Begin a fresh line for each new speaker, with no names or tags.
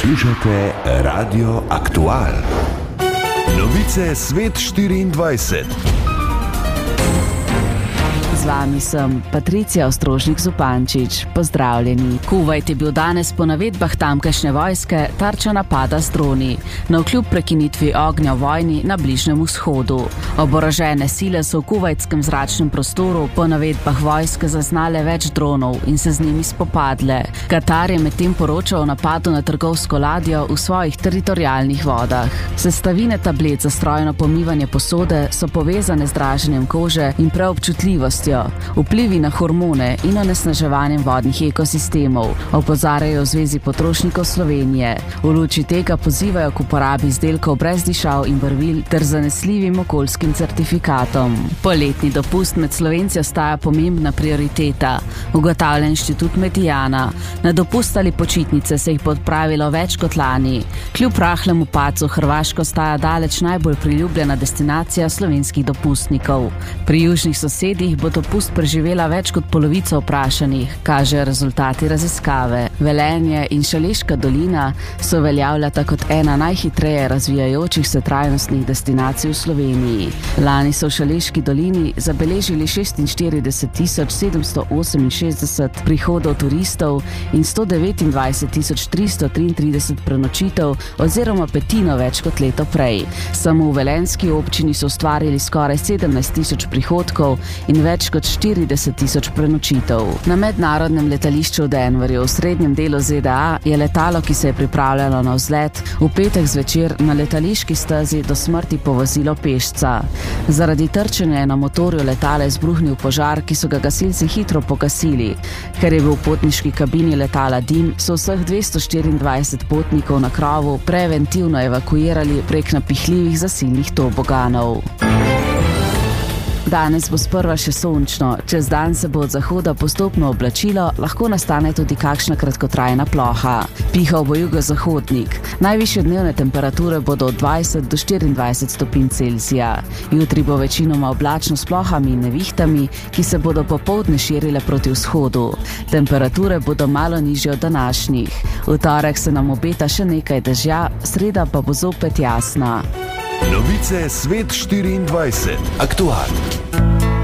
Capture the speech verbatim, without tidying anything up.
Poslušate Radio Aktual. Novice Svet štiriindvajset.
Z vami sem Patricija Ostrožnik-Zupančič. Pozdravljeni. Kuvajt je bil danes po navedbah tamkajšnje vojske tarča napada z droni, navkljub prekinitvi ognja v vojni na Bližnjem vzhodu. Oborožene sile so v kuvajtskem zračnem prostoru po navedbah vojske zaznale več dronov in se z njimi spopadle. Katar je medtem poročal o napadu na trgovsko ladjo v svojih teritorialnih vodah. Sestavine tablet za strojno pomivanje posode so povezane z draženjem kože in preobčutljivostjo, vplivi na hormone in onesnaževanjem vodnih ekosistemov, opozarjajo v Zvezi potrošnikov Slovenije. V luči tega pozivajo k uporabi izdelkov brez dišav in barvil ter zanesljivim okoljskim certifikatom. Poletni dopust med Slovenci ostaja pomembna prioriteta, ugotavlja Inštitut Mediana. Na dopust ali počitnice se jih bo odpravilo več kot lani. Kljub rahlemu padcu Hrvaška ostaja daleč najbolj priljubljena destinacija slovenskih dopustnikov. Pri južnih sosedih bo dopust preživela več kot polovico vprašanih, kažejo rezultati raziskave. Velenje in Šaleška dolina so uveljavljata kot ena najhitreje razvijajočih se trajnostnih destinacij v Sloveniji. Lani so v Šaleški dolini zabeležili šestinštirideset tisoč sedemsto oseminšestdeset prihodov turistov in sto devetindvajset tisoč tristo triintrideset prenočitev oziroma petino več kot leto prej. Samo v velenjski občini so ustvarili skoraj sedemnajst tisoč prihodkov in več kot štirideset tisoč prenočitev. Na mednarodnem letališču v Denverju v srednjem delu Z D A je letalo, ki se je pripravljalo na vzlet, v petek zvečer na letališki stezi do smrti povozilo pešca. Zaradi trčenja je na motorju letala izbruhnil požar, ki so ga gasilci hitro pogasili. Ker je bil v potniški kabini letala dim, so vseh dvesto štiriindvajset potnikov na krovu preventivno evakuirali prek napihljivih zasilnih toboganov. Danes bo sprva še sončno, čez dan se bo od zahoda postopno oblačilo, lahko nastane tudi kakšna kratkotrajna ploha. Pihal bo jugozahodnik. Najvišje dnevne temperature bodo od dvajset do štiriindvajset stopinj Celzija. Jutri bo večinoma oblačno s plohami in nevihtami, ki se bodo popoldne širile proti vzhodu. Temperature bodo malo nižje od današnjih. V torek se nam obeta še nekaj dežja, sreda pa bo zopet jasna.
Novice Svet štiriindvajset. Aktual.